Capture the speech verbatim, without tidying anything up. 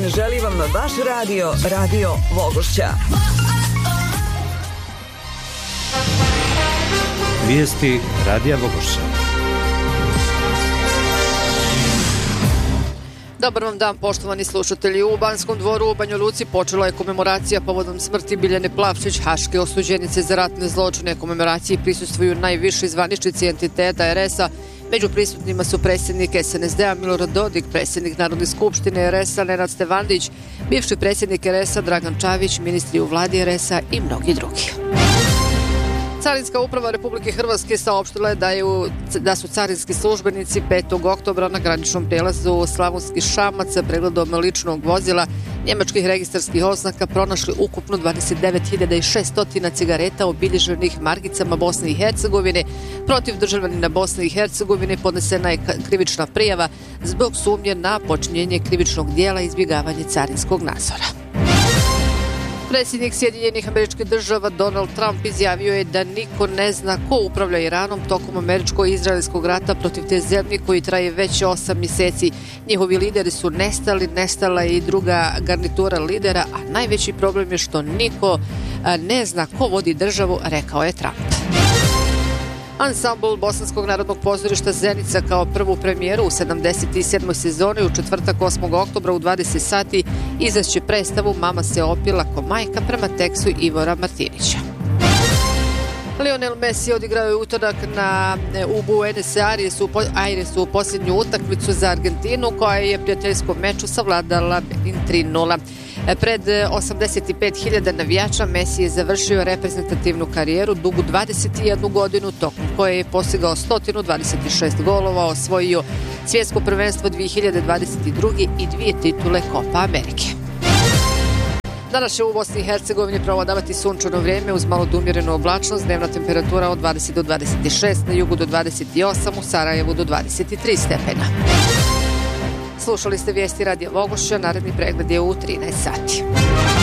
dan želi vam vaš radio, Radio Vogošća. Vijesti Radija Vogošća. Dobar vam dan, poštovani slušatelji. U Banskom dvoru u Banja Luci počela je komemoracija povodom smrti Biljane Plavšić, haške osuđenice za ratne zločine. Komemoraciji prisustvuju najviši zvaničnici entiteta er es a. Među prisutnima su predsjednik es en es de a Milorad Dodik, predsjednik Narodne skupštine er es a Nenad Stevandić, bivši predsjednik er es a Dragan Čavić, ministri u vladi er es a i mnogi drugi. Carinska uprava Republike Hrvatske saopštila je da, je u, da su carinski službenici petog oktobra na graničnom prijelazu Slavonski Šamac pregledom ličnog vozila njemačkih registarskih oznaka pronašli ukupno dvadeset devet hiljada šesto cigareta obilježenih margicama Bosne i Hercegovine. Protiv državljanina Bosne i Hercegovine podnesena je krivična prijava zbog sumnje na počinjenje krivičnog dijela izbjegavanje carinskog nadzora. Predsjednik Sjedinjenih Američkih Država Donald Trump izjavio je da niko ne zna ko upravlja Iranom tokom američko-izraelskog rata protiv te zemlje koji traje već osam mjeseci. Njihovi lideri su nestali, nestala je i druga garnitura lidera, a najveći problem je što niko ne zna ko vodi državu, rekao je Trump. Ansambl Bosanskog narodnog pozorišta Zenica kao prvu premijeru u sedamdeset sedmoj sezoni u četvrtak osmog oktobra u dvadeset sati izašće predstavu Mama se opila ko majka prema tekstu Ivora Martinića. Lionel Messi odigrao je utorak na u Buenos Airesu u posljednju utakmicu za Argentinu koja je prijateljskom meču savladala Benin tri nula. Pred osamdeset pet hiljada navijača Messi je završio reprezentativnu karijeru dugu dvadeset jednu godinu, tokom koje je postigao sto dvadeset šest golova, osvojio svjetsko prvenstvo dvije hiljade dvadeset druge i dvije titule Copa Amerike. Danas će u Bosni i Hercegovini prevladavati sunčano vrijeme uz malo umjerenu oblačnost, dnevna temperatura od dvadeset do dvadeset šest, na jugu do dvadeset osam, u Sarajevu do dvadeset tri stepena. Slušali ste vijesti Radija Vogošća, naredni pregled je u trinaest sati.